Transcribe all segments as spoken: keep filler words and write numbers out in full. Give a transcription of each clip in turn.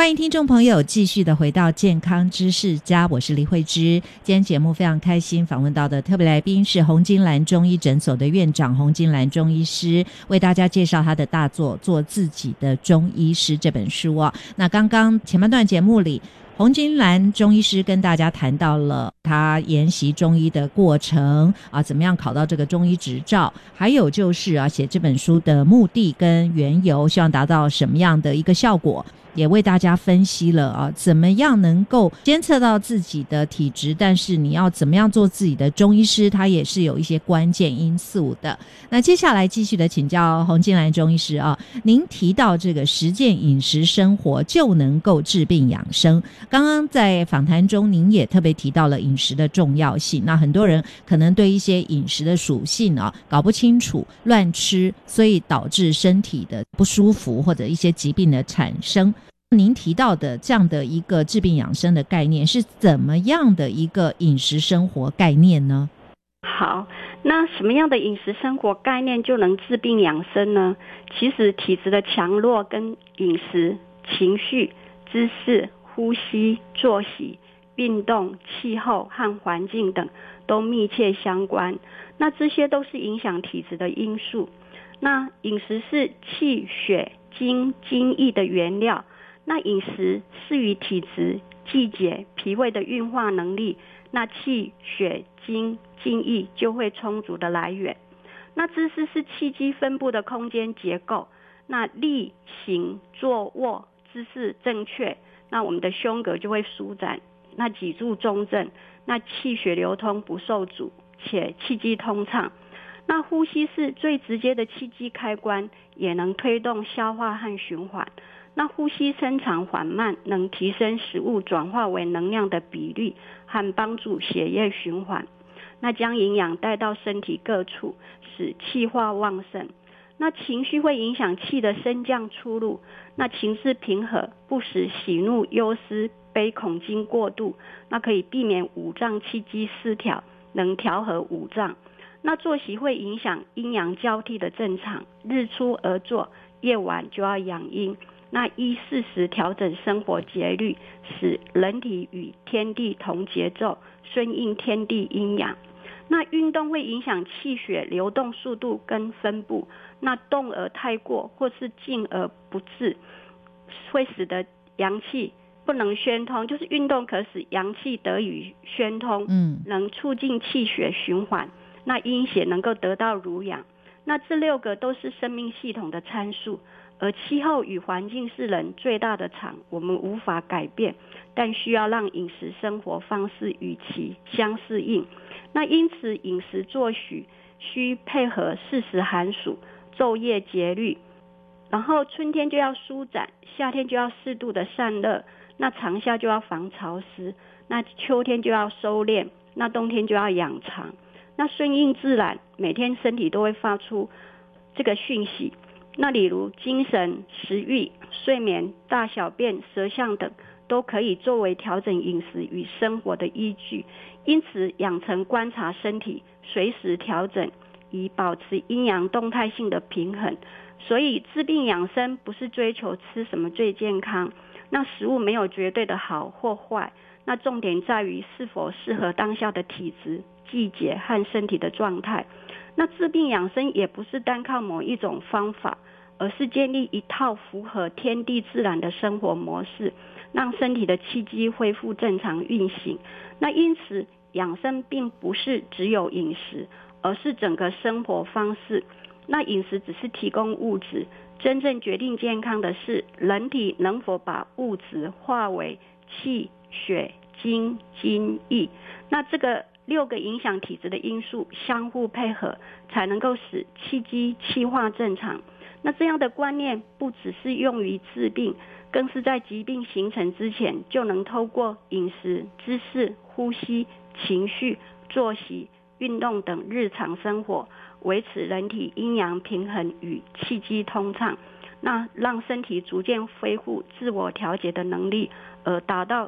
欢迎听众朋友继续的回到健康知识家，我是李慧芝。今天节目非常开心，访问到的特别来宾是洪金兰中医诊所的院长洪金兰中医师，为大家介绍他的大作《做自己的中医师》这本书哦。那刚刚前半段节目里，洪金兰中医师跟大家谈到了他研习中医的过程啊，怎么样考到这个中医执照，还有就是啊，写这本书的目的跟缘由，希望达到什么样的一个效果，也为大家分析了啊，怎么样能够监测到自己的体质，但是你要怎么样做自己的中医师，它也是有一些关键因素的。那接下来继续的请教洪金兰中医师啊，您提到这个实践饮食生活就能够治病养生，刚刚在访谈中您也特别提到了饮食的重要性，那很多人可能对一些饮食的属性啊搞不清楚，乱吃，所以导致身体的不舒服或者一些疾病的产生。您提到的这样的一个治病养生的概念是怎么样的一个饮食生活概念呢？ 好，那什么样的饮食生活概念就能治病养生呢？其实体质的强弱跟饮食、情绪、姿势、呼吸、作息、运动、气候和环境等都密切相关，那这些都是影响体质的因素。那饮食是气血精精液的原料，那饮食是与体质、季节、脾胃的运化能力，那气血精精液就会充足的来源。那姿势是气机分布的空间结构，那立行坐卧姿势正确，那我们的胸膈就会舒展，那脊柱中正，那气血流通不受阻，且气机通畅。那呼吸是最直接的气机开关，也能推动消化和循环。那呼吸深长缓慢，能提升食物转化为能量的比率和帮助血液循环，那将营养带到身体各处，使气化旺盛。那情绪会影响气的升降出入，那情绪平和，不使喜怒忧思悲恐惊过度，那可以避免五脏气机失调，能调和五脏。那作息会影响阴阳交替的正常，日出而作，夜晚就要养阴，那依适时调整生活节律，使人体与天地同节奏，顺应天地阴阳。那运动会影响气血流动速度跟分布，那动而太过或是静而不至，会使得阳气不能宣通，就是运动可使阳气得以宣通，嗯，能促进气血循环，那阴血能够得到濡养。那这六个都是生命系统的参数，而气候与环境是人最大的场，我们无法改变，但需要让饮食生活方式与其相适应。那因此饮食作息需配合适时寒暑，昼夜节律，然后春天就要舒展，夏天就要适度的散热，那长夏就要防潮湿，那秋天就要收敛，那冬天就要养长。那顺应自然，每天身体都会发出这个讯息，那例如精神、食欲、睡眠、大小便、舌象等都可以作为调整饮食与生活的依据。因此养成观察身体，随时调整，以保持阴阳动态性的平衡。所以治病养生不是追求吃什么最健康，那食物没有绝对的好或坏，那重点在于是否适合当下的体质、季节和身体的状态。那治病养生也不是单靠某一种方法，而是建立一套符合天地自然的生活模式，让身体的气机恢复正常运行。那因此养生并不是只有饮食，而是整个生活方式。那饮食只是提供物质，真正决定健康的是人体能否把物质化为气血精精液。那这个六个影响体质的因素相互配合，才能够使气机气化正常。那这样的观念不只是用于治病，更是在疾病形成之前就能透过饮食、姿势、呼吸、情绪、作息、运动等日常生活，维持人体阴阳平衡与气机通畅，那让身体逐渐恢复自我调节的能力，而达到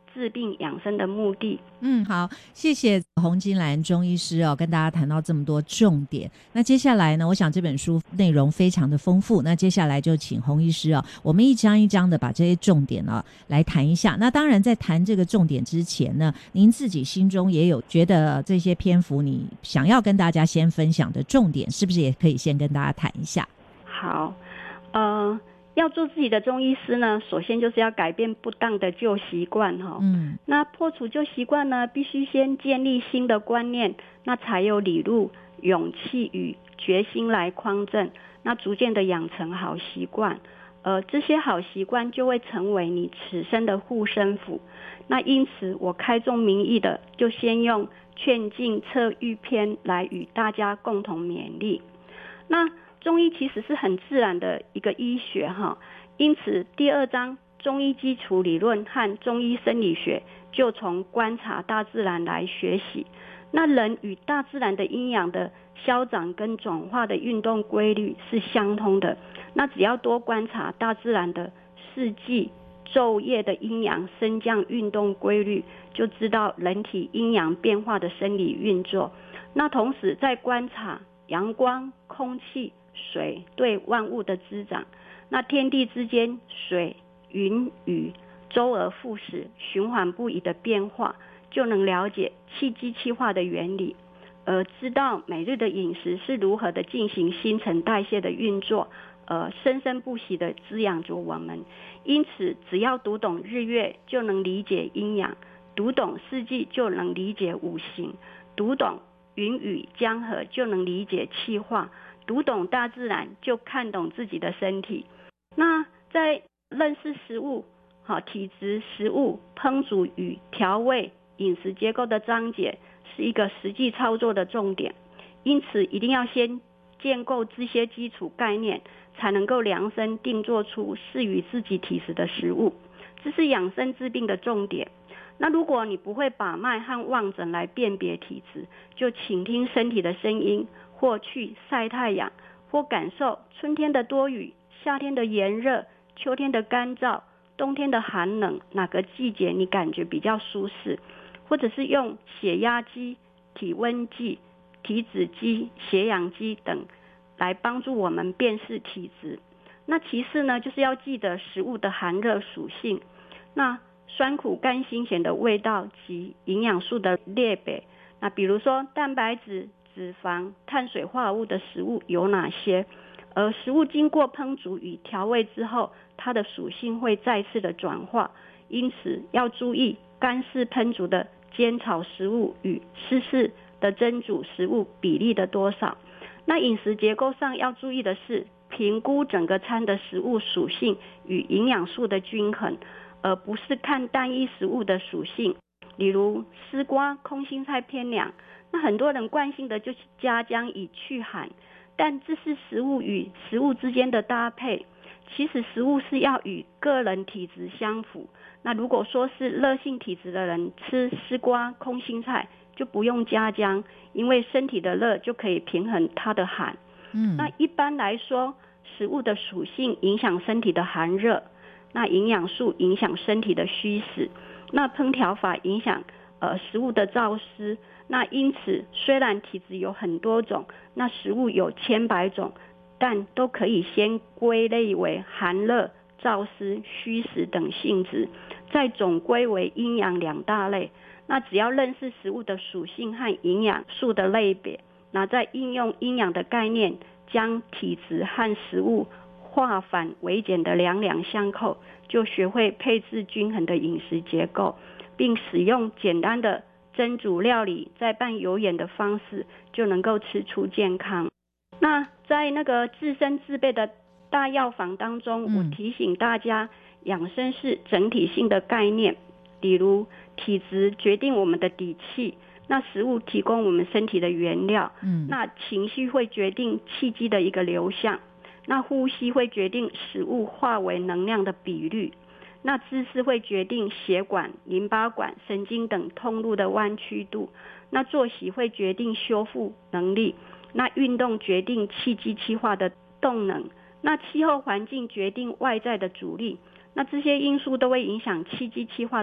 治病养生的目的。 嗯，好，谢谢洪金兰中医师哦，跟大家谈到这么多重点。那接下来呢，我想这本书内容非常的丰富，那接下来就请洪医师哦，我们一章一章的把这些重点哦来谈一下。那当然在谈这个重点之前呢，您自己心中也有觉得这些篇幅你想要跟大家先分享的重点，是不是也可以先跟大家谈一下？ 好，呃要做自己的中医师呢，首先就是要改变不当的旧习惯哈。嗯，那破除旧习惯呢，必须先建立新的观念，那才有理路、勇气与决心来匡正，那逐渐的养成好习惯。呃，这些好习惯就会成为你此生的护身符。那因此，我开宗明义的就先用劝进策预篇来与大家共同勉励。那中医其实是很自然的一个医学哈，因此第二章中医基础理论和中医生理学就从观察大自然来学习。那人与大自然的阴阳的消长跟转化的运动规律是相通的，那只要多观察大自然的四季昼夜的阴阳升降运动规律，就知道人体阴阳变化的生理运作。那同时在观察阳光、空气、水对万物的滋长，那天地之间水、云、雨周而复始循环不已的变化，就能了解气机气化的原理，而知道每日的饮食是如何的进行新陈代谢的运作，呃，生生不息的滋养着我们。因此只要读懂日月就能理解阴阳，读懂四季就能理解五行，读懂云雨江河就能理解气化，读懂大自然就看懂自己的身体。那在认识食物、好体质、食物烹煮与调味、饮食结构的章节是一个实际操作的重点，因此一定要先建构这些基础概念，才能够量身定做出适于自己体质的食物，这是养生治病的重点。那如果你不会把脉和望诊来辨别体质，就倾听身体的声音，或去晒太阳，或感受春天的多雨、夏天的炎热、秋天的干燥、冬天的寒冷，哪个季节你感觉比较舒适，或者是用血压计、体温计、体脂机、血氧机等来帮助我们辨识体质。那其次呢，就是要记得食物的寒热属性，那酸苦甘辛咸的味道及营养素的列表。那比如说蛋白质、脂肪、碳水化合物的食物有哪些，而食物经过烹煮与调味之后，它的属性会再次的转化，因此要注意干式烹煮的煎炒食物与湿式的蒸煮食物比例的多少。那饮食结构上要注意的是，评估整个餐的食物属性与营养素的均衡，而不是看单一食物的属性。例如丝瓜、空心菜偏凉，那很多人惯性的就是加姜以去寒，但这是食物与食物之间的搭配，其实食物是要与个人体质相符。那如果说是热性体质的人吃丝瓜、空心菜就不用加姜，因为身体的热就可以平衡它的寒。嗯，那一般来说，食物的属性影响身体的寒热，那营养素影响身体的虚实，那烹调法影响呃食物的燥湿。那因此虽然体质有很多种，那食物有千百种，但都可以先归类为寒热、燥湿、虚实等性质，再总归为阴阳两大类。那只要认识食物的属性和营养素的类别，那再应用阴阳的概念，将体质和食物化繁为简的两两相扣，就学会配置均衡的饮食结构，并使用简单的蒸煮料理再拌有盐的方式，就能够吃出健康。那在那个自身自备的大药房当中，嗯、我提醒大家，养生是整体性的概念，比如体质决定我们的底气，那食物提供我们身体的原料，嗯，那情绪会决定气机的一个流向，那呼吸会决定食物化为能量的比率，那姿势会决定血管、淋巴管、神经等通路的弯曲度，那作息会决定修复能力，那运动决定气机气化的动能，那气候环境决定外在的阻力，那这些因素都会影响气机气化的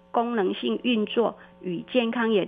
功能性运作与健康也